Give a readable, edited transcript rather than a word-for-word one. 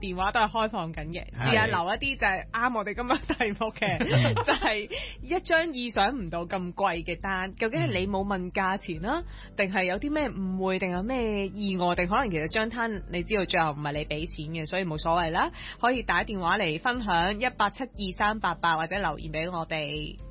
電話都係開放緊嘅，試下留一啲就係啱我哋今日題目嘅，就係一張意想唔到咁貴嘅單，究竟係你冇問價錢啦，定係有啲咩誤會，定有咩意外，定可能其實張單你知道最後唔係你俾錢嘅，所以冇所謂啦，可以打電話嚟分享18723888或者留言俾我哋。